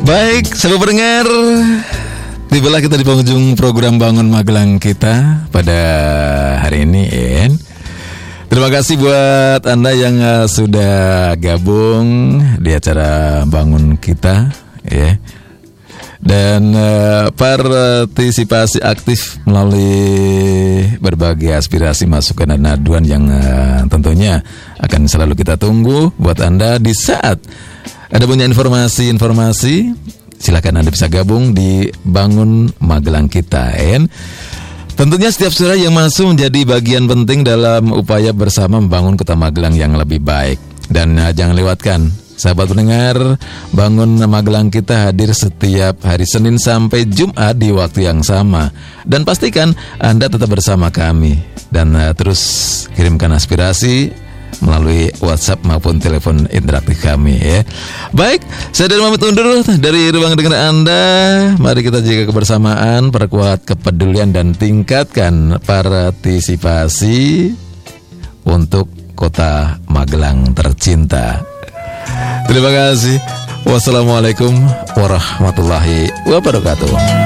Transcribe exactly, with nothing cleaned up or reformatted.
Baik, sahabat pendengar, tibalah kita di penghujung program Bangun Magelang kita pada hari ini, ya. Terima kasih buat Anda yang uh, sudah gabung di acara Bangun kita, ya. Dan uh, partisipasi aktif melalui berbagai aspirasi, masukan dan aduan yang uh, tentunya akan selalu kita tunggu buat Anda. Di saat ada punya informasi-informasi, silakan Anda bisa gabung di Bangun Magelang kita, ya. Tentunya setiap suara yang masuk menjadi bagian penting dalam upaya bersama membangun Kota Magelang yang lebih baik. Dan uh, jangan lewatkan, sahabat pendengar, Bangun Magelang kita hadir setiap hari Senin sampai Jumat di waktu yang sama. Dan pastikan Anda tetap bersama kami. Dan uh, terus kirimkan aspirasi melalui WhatsApp maupun telepon interaktif kami, ya. Baik, saya dari pamit undur dari ruang dengar Anda. Mari kita jaga kebersamaan, perkuat kepedulian dan tingkatkan partisipasi untuk Kota Magelang tercinta. Terima kasih. Wassalamualaikum warahmatullahi wabarakatuh.